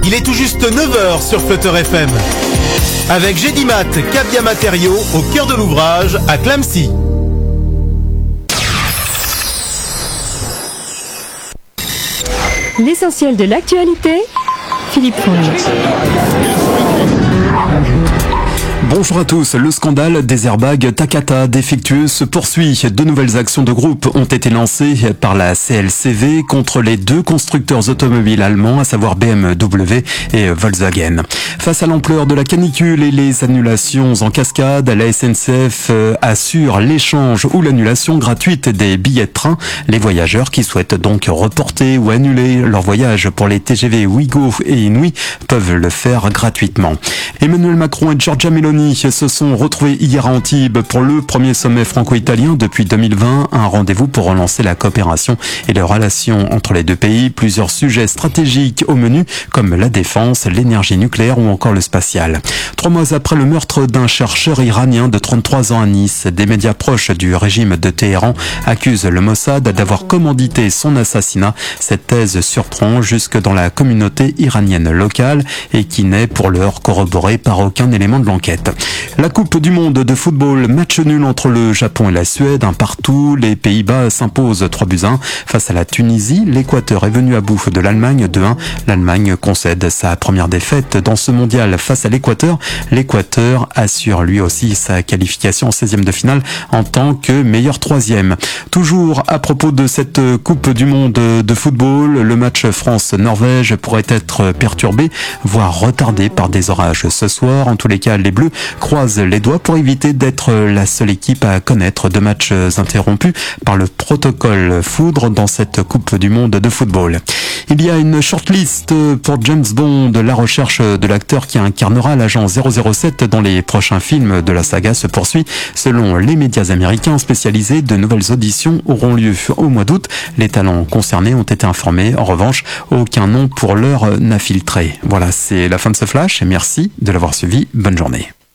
Il est tout juste 9h sur Flutter FM. Avec Gédimat, Cabia Matériaux, au cœur de l'ouvrage, à Clamecy. L'essentiel de l'actualité, Philippe Fonge. Bonjour à tous. Le scandale des airbags Takata défectueux se poursuit. De nouvelles actions de groupe ont été lancées par la CLCV contre les deux constructeurs automobiles allemands, à savoir BMW et Volkswagen. Face à l'ampleur de la canicule et les annulations en cascade, la SNCF assure l'échange ou l'annulation gratuite des billets de train. Les voyageurs qui souhaitent donc reporter ou annuler leur voyage pour les TGV Ouigo et Inouï peuvent le faire gratuitement. Emmanuel Macron et Giorgia Meloni se sont retrouvés hier à Antibes pour le premier sommet franco-italien depuis 2020, un rendez-vous pour relancer la coopération et les relations entre les deux pays. Plusieurs sujets stratégiques au menu, comme la défense, l'énergie nucléaire ou encore le spatial. 3 mois après le meurtre d'un chercheur iranien de 33 ans à Nice, des médias proches du régime de Téhéran accusent le Mossad d'avoir commandité son assassinat. Cette thèse surprend jusque dans la communauté iranienne locale et qui n'est pour l'heure corroborée par aucun élément de l'enquête. La Coupe du Monde de football, match nul entre le Japon et la Suède, un partout. Les Pays-Bas s'imposent 3-1 face à la Tunisie. L'Équateur est venu à bout de l'Allemagne 2-1. L'Allemagne concède sa première défaite dans ce mondial face à l'Équateur. L'Équateur assure lui aussi sa qualification en 16e de finale en tant que meilleur 3e. Toujours à propos de cette Coupe du Monde de football, le match France-Norvège pourrait être perturbé, voire retardé par des orages ce soir. En tous les cas, les Bleus croisent les doigts pour éviter d'être la seule équipe à connaître 2 matchs interrompus par le protocole foudre dans cette Coupe du Monde de football. Il y a une shortlist pour James Bond. La recherche de l'acteur qui incarnera l'agent 007 dans les prochains films de la saga se poursuit. Selon les médias américains spécialisés, de nouvelles auditions auront lieu au mois d'août. Les talents concernés ont été informés. En revanche, aucun nom pour l'heure n'a filtré. Voilà, c'est la fin de ce flash et merci de l'avoir suivi. Bonne journée.